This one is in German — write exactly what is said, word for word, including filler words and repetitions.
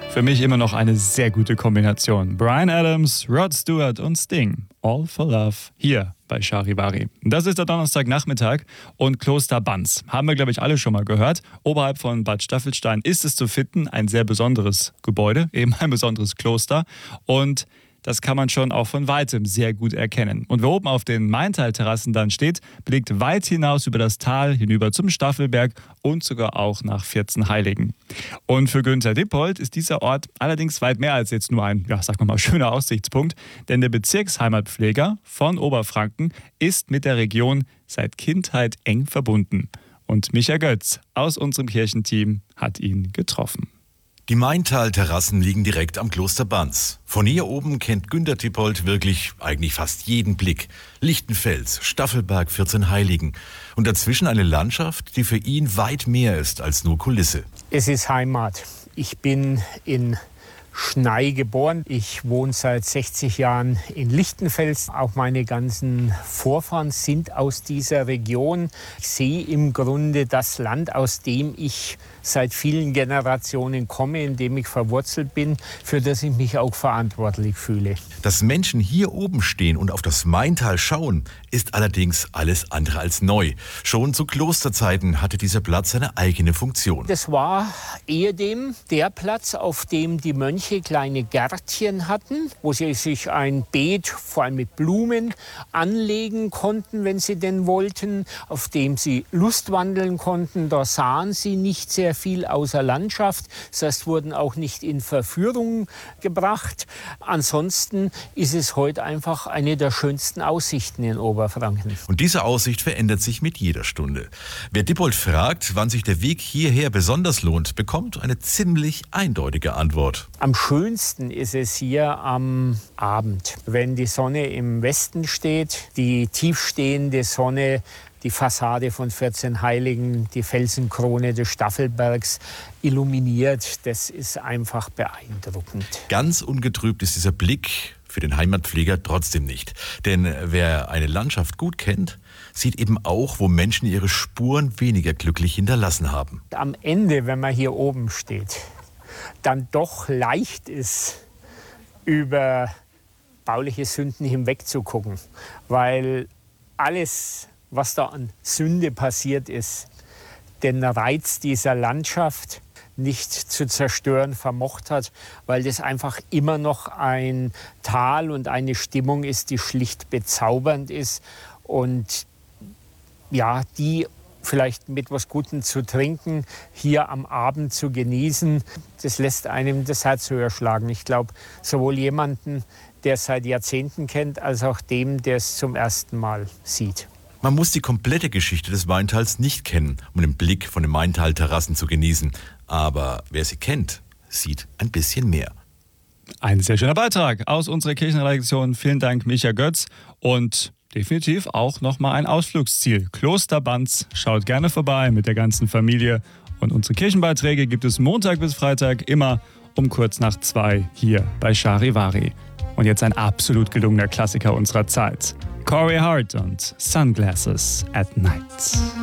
Für mich immer noch eine sehr gute Kombination. Bryan Adams, Rod Stewart und Sting. All for Love hier bei Charivari. Das ist der Donnerstagnachmittag und Kloster Banz. Haben wir, glaube ich, alle schon mal gehört. Oberhalb von Bad Staffelstein ist es zu finden. Ein sehr besonderes Gebäude, eben ein besonderes Kloster. Und das kann man schon auch von Weitem sehr gut erkennen. Und wer oben auf den Maintal-Terrassen dann steht, blickt weit hinaus über das Tal, hinüber zum Staffelberg und sogar auch nach Vierzehnheiligen. Und für Günther Dippold ist dieser Ort allerdings weit mehr als jetzt nur ein, ja, sag mal, schöner Aussichtspunkt. Denn der Bezirksheimatpfleger von Oberfranken ist mit der Region seit Kindheit eng verbunden. Und Micha Götz aus unserem Kirchenteam hat ihn getroffen. Die Maintal-Terrassen liegen direkt am Kloster Banz. Von hier oben kennt Günther Dippold wirklich eigentlich fast jeden Blick. Lichtenfels, Staffelberg, Vierzehnheiligen. Und dazwischen eine Landschaft, die für ihn weit mehr ist als nur Kulisse. Es ist Heimat. Ich bin in Schnei geboren. Ich wohne seit sechzig Jahren in Lichtenfels. Auch meine ganzen Vorfahren sind aus dieser Region. Ich sehe im Grunde das Land, aus dem ich seit vielen Generationen komme, in dem ich verwurzelt bin, für das ich mich auch verantwortlich fühle. Dass Menschen hier oben stehen und auf das Maintal schauen, ist allerdings alles andere als neu. Schon zu Klosterzeiten hatte dieser Platz seine eigene Funktion. Das war ehedem der Platz, auf dem die Mönche kleine Gärtchen hatten, wo sie sich ein Beet, vor allem mit Blumen, anlegen konnten, wenn sie denn wollten, auf dem sie lustwandeln konnten. Da sahen sie nicht sehr viel außer Landschaft. Das heißt, wurden auch nicht in Verführung gebracht. Ansonsten ist es heute einfach eine der schönsten Aussichten in Oberfranken. Und diese Aussicht verändert sich mit jeder Stunde. Wer Dippold fragt, wann sich der Weg hierher besonders lohnt, bekommt eine ziemlich eindeutige Antwort. Am schönsten ist es hier am Abend, wenn die Sonne im Westen steht, die tiefstehende Sonne die Fassade von Vierzehnheiligen, die Felsenkrone des Staffelbergs illuminiert. Das ist einfach beeindruckend. Ganz ungetrübt ist dieser Blick für den Heimatpfleger trotzdem nicht. Denn wer eine Landschaft gut kennt, sieht eben auch, wo Menschen ihre Spuren weniger glücklich hinterlassen haben. Am Ende, wenn man hier oben steht, dann doch leicht ist, über bauliche Sünden hinwegzugucken. Weil alles, was da an Sünde passiert ist, den Reiz dieser Landschaft nicht zu zerstören vermocht hat, weil das einfach immer noch ein Tal und eine Stimmung ist, die schlicht bezaubernd ist und ja, die vielleicht mit was Gutem zu trinken, hier am Abend zu genießen, das lässt einem das Herz höher schlagen. Ich glaube, sowohl jemanden, der es seit Jahrzehnten kennt, als auch dem, der es zum ersten Mal sieht. Man muss die komplette Geschichte des Maintals nicht kennen, um den Blick von den Maintal-Terrassen zu genießen. Aber wer sie kennt, sieht ein bisschen mehr. Ein sehr schöner Beitrag aus unserer Kirchenredaktion. Vielen Dank, Micha Götz. Und definitiv auch nochmal ein Ausflugsziel. Kloster Banz. Schaut gerne vorbei mit der ganzen Familie. Und unsere Kirchenbeiträge gibt es Montag bis Freitag immer um kurz nach zwei hier bei Charivari. Und jetzt ein absolut gelungener Klassiker unserer Zeit. Corey Hart und Sunglasses at Night.